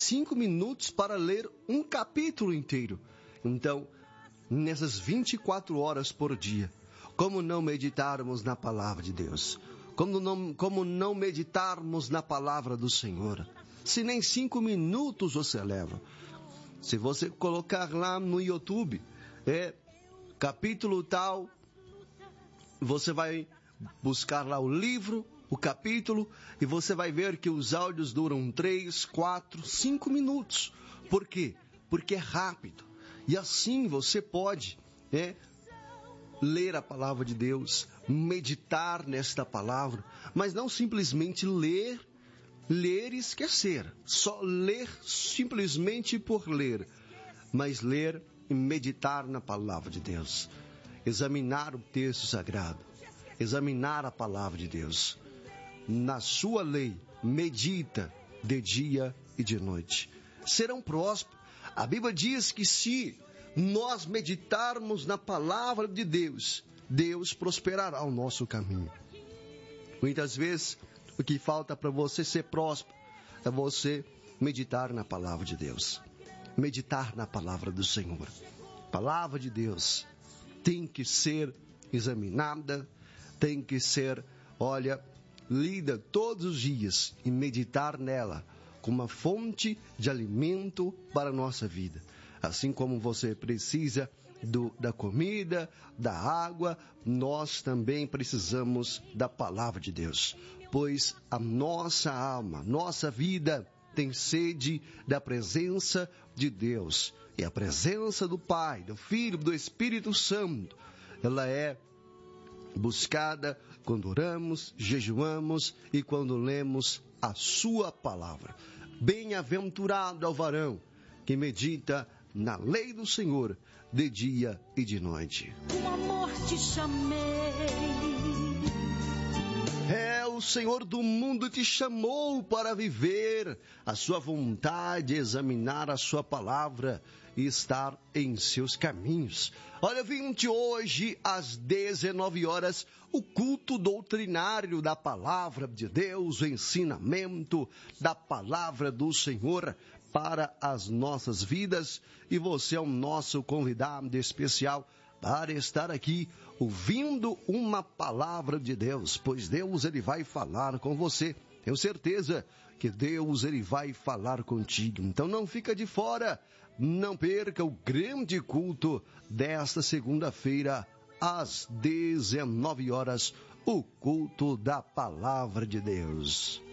5 minutos para ler um capítulo inteiro. Então, nessas 24 horas por dia, como não meditarmos na palavra de Deus? Como não meditarmos na palavra do Senhor? Se nem 5 minutos você leva. Se você colocar lá no YouTube, capítulo tal, você vai buscar lá o livro, o capítulo, e você vai ver que os áudios duram 3, 4, 5 minutos. Por quê? Porque é rápido. E assim você pode ler a palavra de Deus, meditar nesta palavra, mas não simplesmente ler e esquecer. Só ler simplesmente por ler, mas ler e meditar na palavra de Deus. Examinar o texto sagrado, examinar a palavra de Deus. Na sua lei, medita de dia e de noite. Serão prósperos. A Bíblia diz que se nós meditarmos na palavra de Deus, Deus prosperará o nosso caminho. Muitas vezes, o que falta para você ser próspero é você meditar na palavra de Deus. Meditar na palavra do Senhor. A palavra de Deus tem que ser examinada, tem que ser, lida todos os dias e meditar nela como uma fonte de alimento para a nossa vida. Assim como você precisa da comida, da água, nós também precisamos da palavra de Deus. Pois a nossa alma, nossa vida tem sede da presença de Deus. E a presença do Pai, do Filho, do Espírito Santo, ela é buscada quando oramos, jejuamos e quando lemos a sua palavra. Bem-aventurado é o varão que medita na lei do Senhor de dia e de noite. Com amor te chamei. O Senhor do mundo te chamou para viver a sua vontade, examinar a sua palavra e estar em seus caminhos. Olha, 20 hoje às 19 horas, o culto doutrinário da palavra de Deus, o ensinamento da palavra do Senhor para as nossas vidas. E você é o nosso convidado especial para estar aqui ouvindo uma palavra de Deus, pois Deus ele vai falar com você. Tenho certeza que Deus ele vai falar contigo. Então não fica de fora, não perca o grande culto desta segunda-feira às 19 horas, o culto da palavra de Deus.